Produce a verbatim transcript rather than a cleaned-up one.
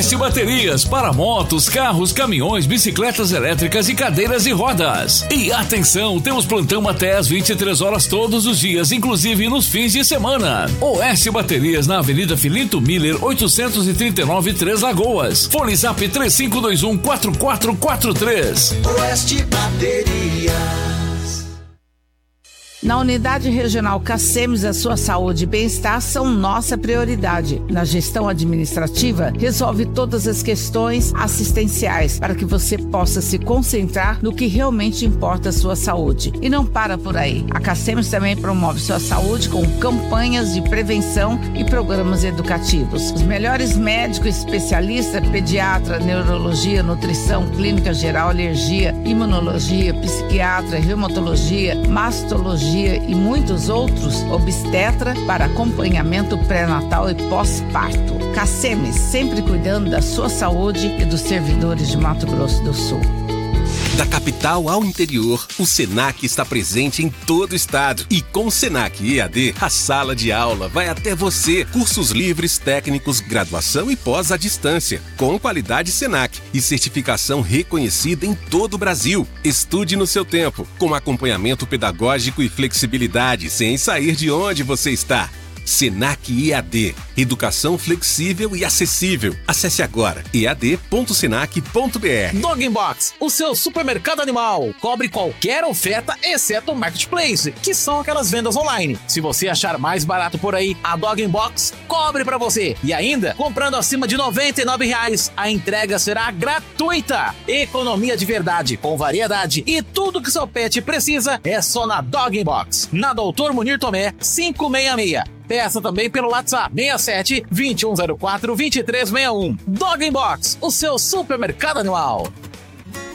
Oeste Baterias para motos, carros, caminhões, bicicletas elétricas e cadeiras de rodas. E atenção, temos plantão até às vinte e três horas todos os dias, inclusive nos fins de semana. Oeste Baterias na Avenida Filinto Miller, oitocentos e trinta e nove, Três Lagoas. Fone Zap três cinco dois um, quatro quatro quatro três. Oeste Baterias. Na Unidade Regional Cacemes, a sua saúde e bem-estar são nossa prioridade. Na gestão administrativa, resolve todas as questões assistenciais para que você possa se concentrar no que realmente importa a sua saúde. E não para por aí. A Cacemes também promove sua saúde com campanhas de prevenção e programas educativos. Os melhores médicos especialistas, pediatra, neurologia, nutrição, clínica geral, alergia, imunologia, psiquiatra, reumatologia, mastologia e muitos outros, obstetra para acompanhamento pré-natal e pós-parto. Cacemes, sempre cuidando da sua saúde e dos servidores de Mato Grosso do Sul. Da capital ao interior, o Senac está presente em todo o estado. E com o Senac E A D, a sala de aula vai até você. Cursos livres, técnicos, graduação e pós à distância. Com qualidade Senac e certificação reconhecida em todo o Brasil. Estude no seu tempo, com acompanhamento pedagógico e flexibilidade, sem sair de onde você está. Senac E A D, educação flexível e acessível. Acesse agora e a d ponto senac ponto b r. Dog Box, o seu supermercado animal, cobre qualquer oferta exceto o Marketplace, que são aquelas vendas online. Se você achar mais barato por aí, a Dog Box cobre pra você. E ainda, comprando acima de noventa e nove reais, a entrega será gratuita. Economia de verdade, com variedade e tudo que seu pet precisa é só na Dog Box. Na Doutor Munir Tomé, quinhentos e sessenta e seis. Peça também pelo WhatsApp seis sete, dois um zero quatro, dois três seis um. Dog Box, o seu supermercado animal.